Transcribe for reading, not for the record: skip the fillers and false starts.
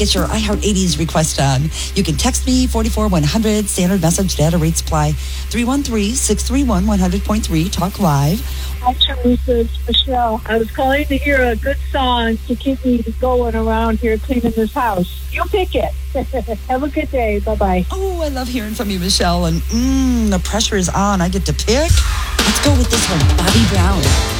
get your iHeart 80s request on. You can text me 44100, standard message, data rates apply, 313-631-100.3, talk live. Hi, Teresa. It's Michelle. I was calling to hear a good song to keep me going around here cleaning this house. You pick it. Have a good day. Bye-bye. Oh, I love hearing from you, Michelle. And the pressure is on. I get to pick. Let's go with this one, Bobby Brown.